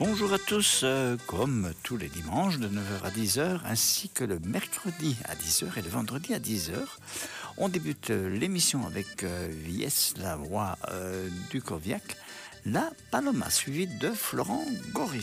Bonjour à tous, comme tous les dimanches de 9 heures à 10 heures, ainsi que le mercredi à 10 heures et le vendredi à 10 heures, on débute l'émission avec Vies, la voix du Coviac, la Paloma, suivie de Florent Goris.